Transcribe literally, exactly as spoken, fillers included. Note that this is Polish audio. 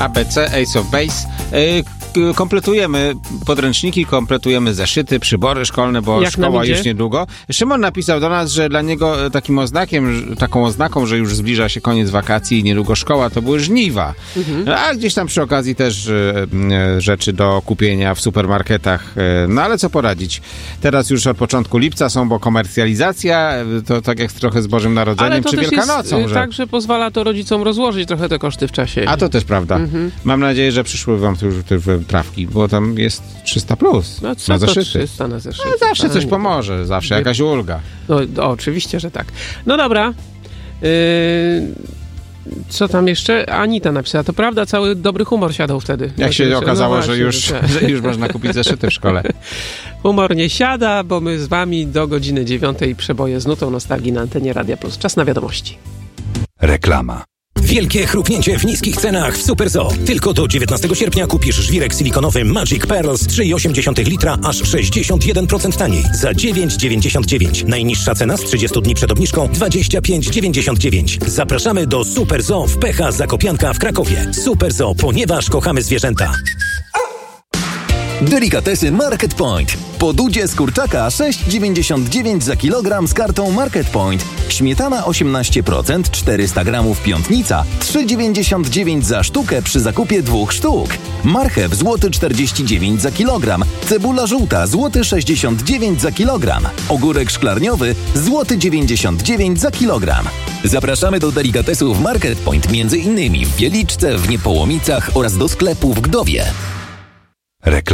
A B C, Ace of Base. Yy, kompletujemy podręczniki, kompletujemy zeszyty, przybory szkolne, bo Jak szkoła już niedługo. Szymon napisał do nas, że dla niego takim oznakiem, taką oznaką, że już zbliża się koniec wakacji i niedługo szkoła, to były żniwa. Mhm. A gdzieś tam przy okazji też yy, rzeczy do kupienia w supermarketach. Yy, no ale co poradzić? Teraz już od początku lipca są, bo komercjalizacja, to tak jak trochę z Bożym Narodzeniem czy Wielkanocą. Jest, że... tak, że pozwala to rodzicom rozłożyć trochę te koszty w czasie. A to też prawda. Mhm. Mam nadzieję, że przyszły wam tu już te wyprawki, bo tam jest trzysta plus no co na zeszyty. trzysta na zeszyty? No, zawsze coś pomoże, zawsze jakaś ulga. No, no oczywiście, że tak. No dobra. Yy... Co tam jeszcze? Anita napisała. To prawda, cały dobry humor siadał wtedy. Jak się okazało, no że, już, że już można kupić zeszyty w szkole. Humor nie siada, bo my z wami do godziny dziewiątej przeboje z nutą nostalgii na antenie Radia Plus. Czas na wiadomości. Reklama. Wielkie chrupnięcie w niskich cenach w Super Zoo. Tylko do dziewiętnastego sierpnia kupisz żwirek silikonowy Magic Pearls trzy i osiem dziesiątych litra aż sześćdziesiąt jeden procent taniej za dziewięć dziewięćdziesiąt dziewięć. Najniższa cena z trzydziestu dni przed obniżką dwadzieścia pięć dziewięćdziesiąt dziewięć. Zapraszamy do Super Zoo w P H Zakopianka w Krakowie. Super Zoo, ponieważ kochamy zwierzęta. Delikatesy Market Point. Po dudzie z kurczaka sześć dziewięćdziesiąt dziewięć za kilogram z kartą Market Point. Śmietana osiemnaście procent, czterysta gramów piątnica, trzy dziewięćdziesiąt dziewięć za sztukę przy zakupie dwóch sztuk. Marchew złoty czterdzieści dziewięć za kilogram. Cebula żółta złoty sześćdziesiąt dziewięć za kilogram. Ogórek szklarniowy złoty dziewięćdziesiąt dziewięć za kilogram. Zapraszamy do delikatesów Market Point, między innymi w Wieliczce, w Niepołomicach oraz do sklepu w Gdowie. Reklama.